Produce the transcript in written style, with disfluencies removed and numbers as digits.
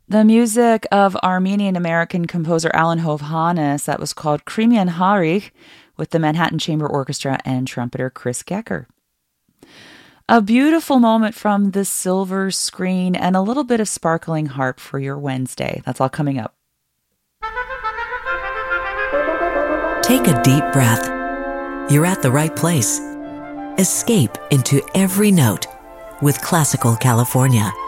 The music of Armenian-American composer Alan Hovhannes that was called Crimean Harich with the Manhattan Chamber Orchestra and trumpeter Chris Gecker. A beautiful moment from the silver screen and a little bit of sparkling harp for your Wednesday. That's all coming up. Take a deep breath. You're at the right place. Escape into every note with Classical California.